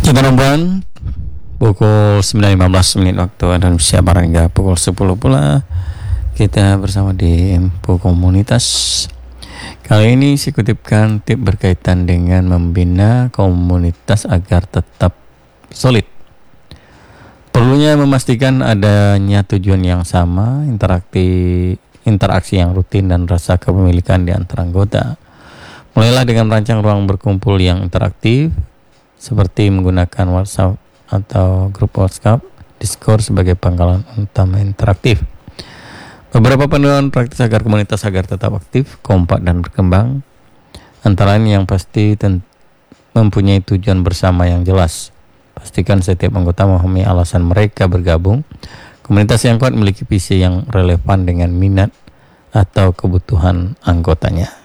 Teman-teman, pukul 9.15 menit waktu Indonesia Barat hingga pukul 10 pula kita bersama di Info Komunitas. Kali ini saya kutipkan tip berkaitan dengan membina komunitas agar tetap solid. Perlunya memastikan adanya tujuan yang sama, interaksi yang rutin dan rasa kepemilikan di antara anggota. Mulailah dengan merancang ruang berkumpul yang interaktif, seperti menggunakan WhatsApp atau grup WhatsApp, Discord sebagai pangkalan utama interaktif. Beberapa panduan praktis agar komunitas tetap aktif, kompak dan berkembang. Antara lain yang pasti mempunyai tujuan bersama yang jelas. Pastikan setiap anggota memahami alasan mereka bergabung. Komunitas yang kuat memiliki visi yang relevan dengan minat atau kebutuhan anggotanya.